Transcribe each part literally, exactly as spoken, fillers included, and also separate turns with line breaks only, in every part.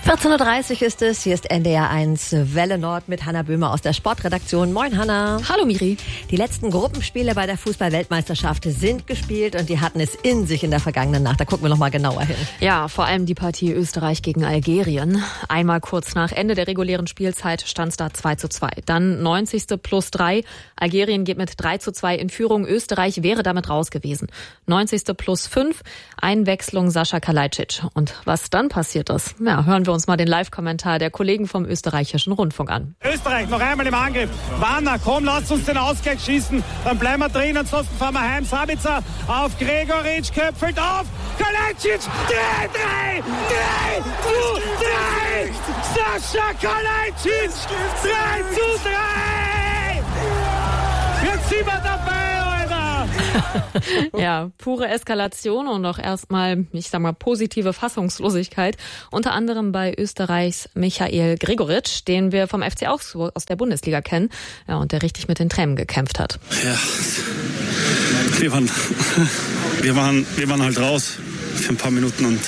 vierzehn Uhr dreißig ist es, hier ist N D R eins Welle Nord mit Hanna Böhmer aus der Sportredaktion. Moin Hanna.
Hallo Miri.
Die letzten Gruppenspiele bei der Fußball-Weltmeisterschaft sind gespielt und die hatten es in sich in der vergangenen Nacht. Da gucken wir noch mal genauer hin.
Ja, vor allem die Partie Österreich gegen Algerien. Einmal kurz nach Ende der regulären Spielzeit stand es da zwei zu zwei. Dann neunzigste plus drei. Algerien geht mit drei zu zwei in Führung. Österreich wäre damit raus gewesen. neunzigste plus fünf. Einwechslung Sascha Kalajdzic. Und was dann passiert ist, ja, hören wir uns mal den Live-Kommentar der Kollegen vom österreichischen Rundfunk an.
Österreich noch einmal im Angriff. Wanner, komm, lasst uns den Ausgleich schießen. Dann bleiben wir drin, ansonsten fahren wir heim. Sabitzer auf Gregoritsch, köpfelt auf. Kalajdzic, drei, drei, drei zu drei. Sascha Kalajdzic, drei zu drei. Jetzt sind wir dabei.
Ja, pure Eskalation und auch erstmal, ich sag mal, positive Fassungslosigkeit. Unter anderem bei Österreichs Michael Gregoritsch, den wir vom F C Augsburg aus der Bundesliga kennen. Ja, und der richtig mit den Tränen gekämpft hat.
Ja, wir waren, wir waren, wir waren halt raus für ein paar Minuten und...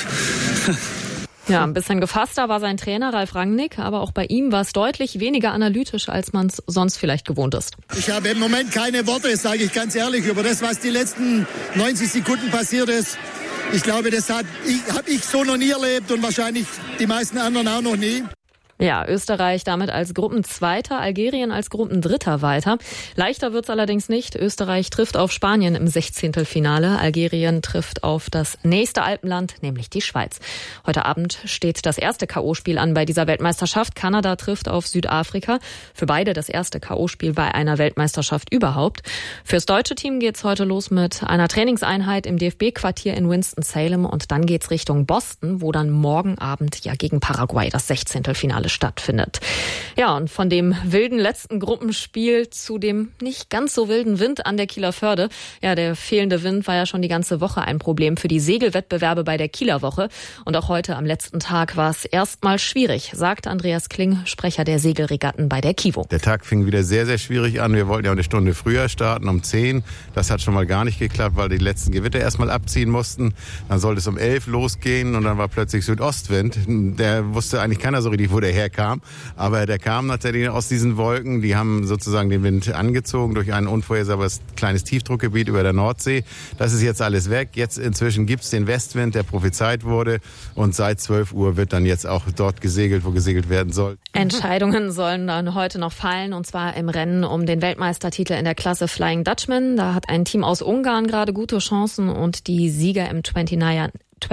Ja, ein bisschen gefasster war sein Trainer Ralf Rangnick, aber auch bei ihm war es deutlich weniger analytisch, als man es sonst vielleicht gewohnt ist.
Ich habe im Moment keine Worte, sage ich ganz ehrlich, über das, was die letzten neunzig Sekunden passiert ist. Ich glaube, das hat, ich, habe ich so noch nie erlebt und wahrscheinlich die meisten anderen auch noch nie.
Ja, Österreich damit als Gruppenzweiter, Algerien als Gruppendritter weiter. Leichter wird's allerdings nicht. Österreich trifft auf Spanien im Sechzehntelfinale. Algerien trifft auf das nächste Alpenland, nämlich die Schweiz. Heute Abend steht das erste K O-Spiel an bei dieser Weltmeisterschaft. Kanada trifft auf Südafrika. Für beide das erste K O-Spiel bei einer Weltmeisterschaft überhaupt. Fürs deutsche Team geht's heute los mit einer Trainingseinheit im D F B-Quartier in Winston-Salem. Und dann geht's Richtung Boston, wo dann morgen Abend ja gegen Paraguay das Sechzehntelfinale stattfindet. Ja, und von dem wilden letzten Gruppenspiel zu dem nicht ganz so wilden Wind an der Kieler Förde. Ja, der fehlende Wind war ja schon die ganze Woche ein Problem für die Segelwettbewerbe bei der Kieler Woche. Und auch heute am letzten Tag war es erstmal schwierig, sagt Andreas Kling, Sprecher der Segelregatten bei der Kivo.
Der Tag fing wieder sehr, sehr schwierig an. Wir wollten ja eine Stunde früher starten, um zehn. Das hat schon mal gar nicht geklappt, weil die letzten Gewitter erstmal abziehen mussten. Dann sollte es um elf losgehen und dann war plötzlich Südostwind. Der wusste eigentlich keiner so richtig, wo der herkam. Aber der kam natürlich aus diesen Wolken. Die haben sozusagen den Wind angezogen durch ein unvorhersehbares kleines Tiefdruckgebiet über der Nordsee. Das ist jetzt alles weg. Jetzt inzwischen gibt's den Westwind, der prophezeit wurde. Und seit zwölf Uhr wird dann jetzt auch dort gesegelt, wo gesegelt werden soll.
Entscheidungen sollen dann heute noch fallen, und zwar im Rennen um den Weltmeistertitel in der Klasse Flying Dutchman. Da hat ein Team aus Ungarn gerade gute Chancen und die Sieger im neunundzwanziger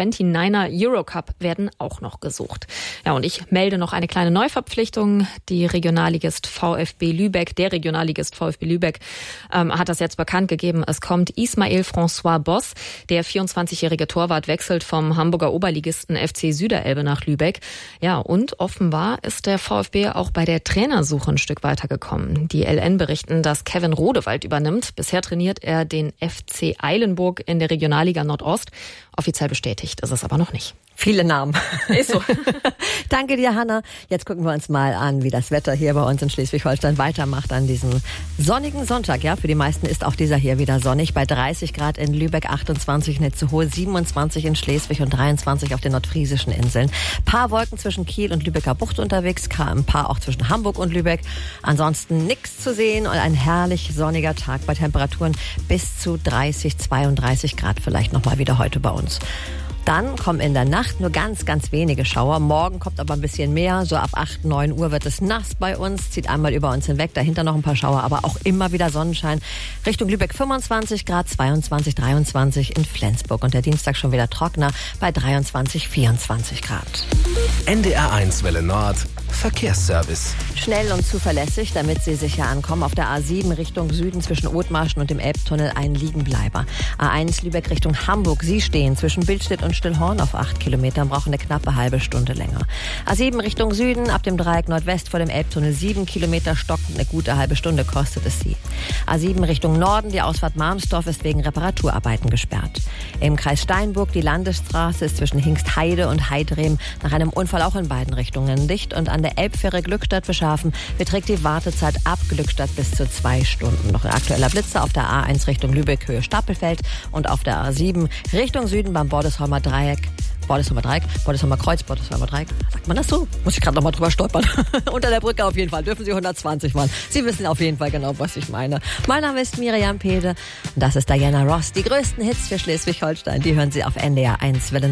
er Eurocup werden auch noch gesucht. Ja, und ich melde noch eine kleine Neuverpflichtung. Die Regionalligist VfB Lübeck, der Regionalligist VfB Lübeck, ähm, hat das jetzt bekannt gegeben. Es kommt Ismail François Boss. Der vierundzwanzigjährige Torwart wechselt vom Hamburger Oberligisten F C Süderelbe nach Lübeck. Ja, und offenbar ist der VfB auch bei der Trainersuche ein Stück weitergekommen. Die L N berichten, dass Kevin Rodewald übernimmt. Bisher trainiert er den F C Eilenburg in der Regionalliga Nordost. Offiziell bestätigt ist es aber noch nicht.
Viele Namen.
Ist so.
Danke dir, Hanna. Jetzt gucken wir uns mal an, wie das Wetter hier bei uns in Schleswig-Holstein weitermacht an diesem sonnigen Sonntag. Ja, für die meisten ist auch dieser hier wieder sonnig. Bei dreißig Grad in Lübeck, achtundzwanzig in Itzehoe, siebenundzwanzig in Schleswig und dreiundzwanzig auf den nordfriesischen Inseln. Paar Wolken zwischen Kiel und Lübecker Bucht unterwegs, ein paar auch zwischen Hamburg und Lübeck. Ansonsten nichts zu sehen und ein herrlich sonniger Tag bei Temperaturen bis zu dreißig, zweiunddreißig Grad vielleicht nochmal wieder heute bei uns. Dann kommen in der Nacht nur ganz, ganz wenige Schauer. Morgen kommt aber ein bisschen mehr. So ab acht, neun Uhr wird es nass bei uns, zieht einmal über uns hinweg. Dahinter noch ein paar Schauer, aber auch immer wieder Sonnenschein. Richtung Lübeck fünfundzwanzig Grad, zweiundzwanzig, dreiundzwanzig in Flensburg. Und der Dienstag schon wieder trockener bei dreiundzwanzig, vierundzwanzig Grad.
N D R eins Welle Nord Verkehrsservice.
Schnell und zuverlässig, damit Sie sicher ankommen. Auf der A sieben Richtung Süden zwischen Othmarschen und dem Elbtunnel ein Liegenbleiber. A eins Lübeck Richtung Hamburg. Sie stehen zwischen Billstedt und Stillhorn auf acht Kilometern, brauchen eine knappe halbe Stunde länger. A sieben Richtung Süden, ab dem Dreieck Nordwest vor dem Elbtunnel sieben Kilometer stocken, eine gute halbe Stunde kostet es Sie. A sieben Richtung Norden, die Ausfahrt Malmstorf ist wegen Reparaturarbeiten gesperrt. Im Kreis Steinburg, die Landesstraße ist zwischen Hingstheide und Heidrem nach einem Unfall auch in beiden Richtungen dicht und an der Elbfähre Glückstadt-Beschafen beträgt die Wartezeit ab Glückstadt bis zu zwei Stunden. Noch ein aktueller Blitzer auf der A eins Richtung Lübeck Höhe Stapelfeld und auf der A sieben Richtung Süden beim Bordesholmer Dreieck Bordesheimer Dreieck, Bordesheimer Kreuz, Bordesheimer Dreieck. Sagt man das so? Muss ich gerade noch mal drüber stolpern. Unter der Brücke auf jeden Fall. Dürfen Sie hundertzwanzig fahren. Sie wissen auf jeden Fall genau, was ich meine. Mein Name ist Miriam Pede und das ist Diana Ross. Die größten Hits für Schleswig-Holstein, die hören Sie auf N D R eins Welle